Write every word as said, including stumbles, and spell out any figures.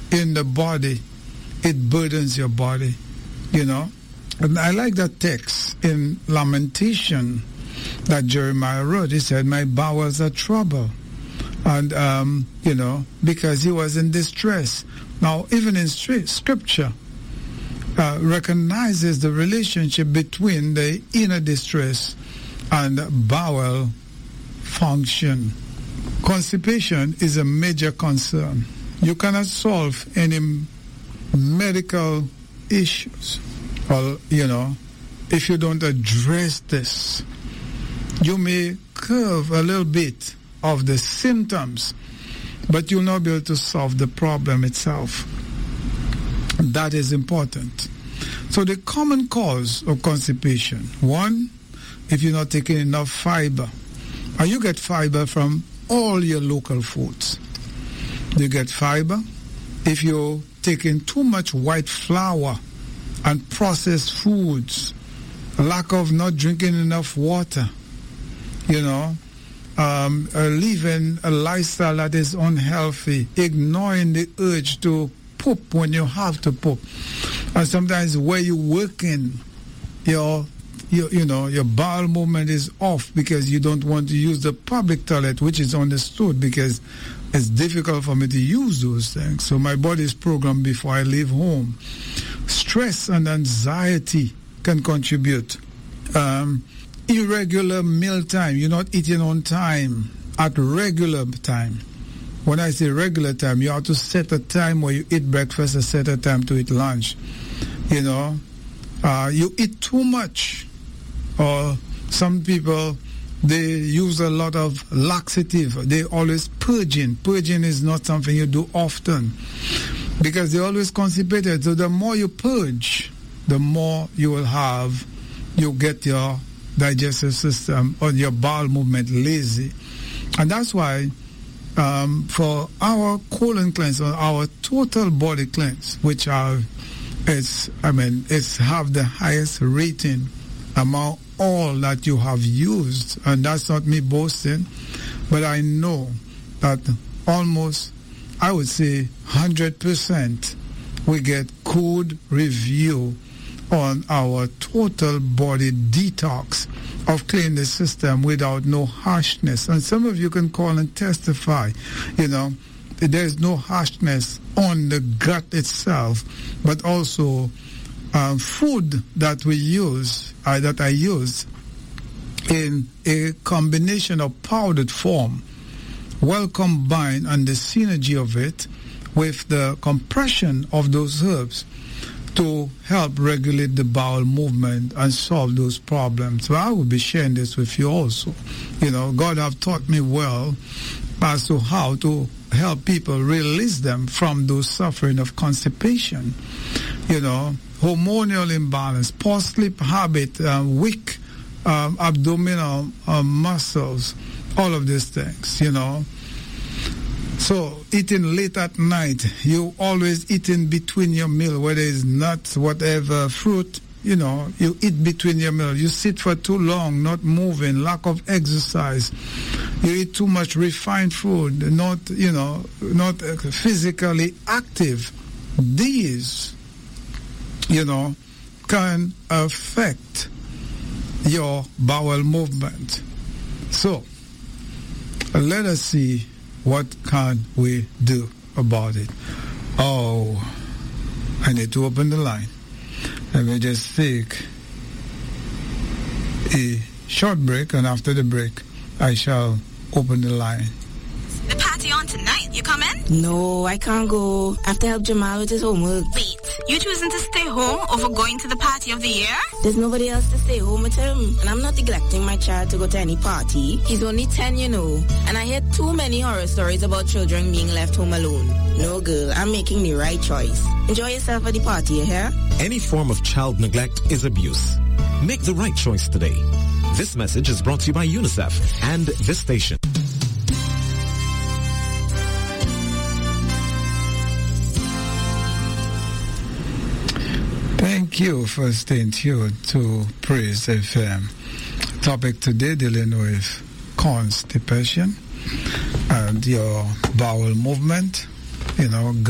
in the body, it burdens your body, you know. And I like that text in Lamentation that Jeremiah wrote. He said, my bowels are troubled. And, um, you know, because he was in distress. Now, even in Scripture, uh, recognizes the relationship between the inner distress and bowel function. Constipation is a major concern. You cannot solve any medical issues, or, you know, if you don't address this. You may curve a little bit of the symptoms, but you'll not be able to solve the problem itself. That is important. So the common cause of constipation, one, if you're not taking enough fiber, and you get fiber from all your local foods. You get fiber if you're taking too much white flour and processed foods, lack of not drinking enough water, you know, um, uh, living a lifestyle that is unhealthy, ignoring the urge to poop when you have to poop. And sometimes where you're working, your, your, you know, your bowel movement is off because you don't want to use the public toilet, which is understood because it's difficult for me to use those things. So my body is programmed before I leave home. Stress and anxiety can contribute. Um, irregular meal time. You're not eating on time, at regular time. When I say regular time, you have to set a time where you eat breakfast and set a time to eat lunch. You know, uh, you eat too much. Or some people, they use a lot of laxative. They always purging. Purging is not something you do often because they're always constipated. So the more you purge, the more you will have, you get your digestive system or your bowel movement lazy. And that's why um, for our colon cleanse or our total body cleanse, which are, it's, I mean, it's have the highest rating among all that you have used, and that's not me boasting, but I know that almost, I would say, one hundred percent we get good review on our total body detox of cleaning the system without no harshness. And some of you can call and testify, you know, there's no harshness on the gut itself, but also um, food that we use, uh, that I use in a combination of powdered form, well combined, and the synergy of it with the compression of those herbs to help regulate the bowel movement and solve those problems. So I will be sharing this with you also. You know, God have taught me well as to how to help people release them from those suffering of constipation. You know, hormonal imbalance, poor sleep habit, uh, weak um, abdominal uh, muscles, all of these things, you know. So eating late at night, you always eat in between your meal, whether it's nuts, whatever, fruit, you know, you eat between your meal. You sit for too long, not moving, lack of exercise. You eat too much refined food, not, you know, not physically active. These, you know, can affect your bowel movement. So, let us see what can we do about it. Oh, I need to open the line. Let me just take a short break, and after the break, I shall open the line. The party on tonight. You coming? No, I can't go. I have to help Jamal with his homework. Wait, you choosing to stay home over going to the party of the year? There's nobody else to stay home with him. And I'm not neglecting my child to go to any party. He's only ten, you know. And I hear too many horror stories about children being left home alone. No, girl, I'm making the right choice. Enjoy yourself at the party, you hear? Any form of child neglect is abuse. Make the right choice today. This message is brought to you by UNICEF and this station. Thank you for staying tuned to Praise F M. Topic today dealing with constipation and your bowel movement, you know,